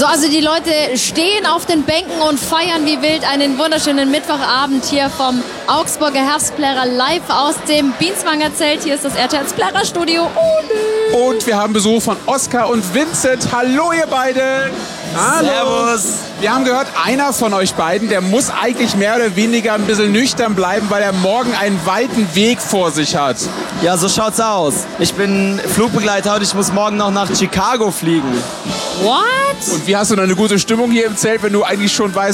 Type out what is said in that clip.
So, also die Leute stehen auf den Bänken und feiern wie wild einen wunderschönen Mittwochabend hier vom Augsburger Herbstplärrer live aus dem Bienswanger Zelt. Hier ist das RTL Plärrer-Studio. Und wir haben Besuch von Oskar und Vincent. Hallo ihr beiden. Hallo. Servus. Wir haben gehört, einer von euch beiden, der muss eigentlich mehr oder weniger ein bisschen nüchtern bleiben, weil er morgen einen weiten Weg vor sich hat. Ja, so schaut's aus. Ich bin Flugbegleiter und ich muss morgen noch nach Chicago fliegen. What? Und wie hast du denn eine gute Stimmung hier im Zelt, wenn du eigentlich schon weißt,